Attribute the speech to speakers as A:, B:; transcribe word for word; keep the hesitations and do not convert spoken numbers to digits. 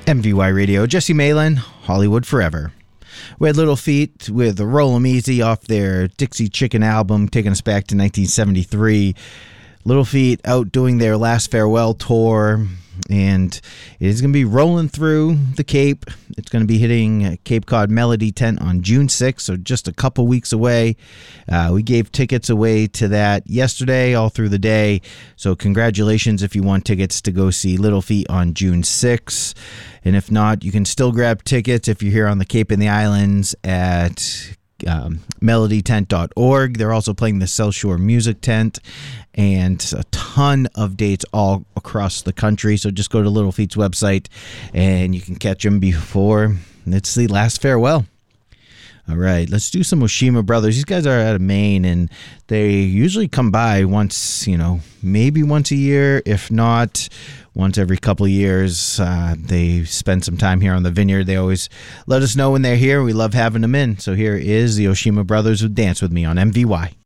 A: M V Y Radio, Jesse Malin, Hollywood Forever. We had Little Feat with Roll 'em Easy off their Dixie Chicken album, taking us back to nineteen seventy-three. Little Feat out doing their last farewell tour, and it is going to be rolling through the Cape. It's going to be hitting Cape Cod Melody Tent on June sixth, so just a couple weeks away. Uh, we gave tickets away to that yesterday, all through the day, so congratulations if you want tickets to go see Little Feat on June sixth. And if not, you can still grab tickets if you're here on the Cape and the Islands at Um, melody tent dot org. They're also playing the South Shore Music Tent and a ton of dates all across the country. So just go to Little Feat's website and you can catch them before it's the last farewell. All right, let's do some Oshima Brothers. These guys are out of Maine, and they usually come by once, you know, maybe once a year, if not once every couple of years. Uh, they spend some time here on the vineyard. They always let us know when they're here. We love having them in. So here is the Oshima Brothers with Dance With Me on M V Y.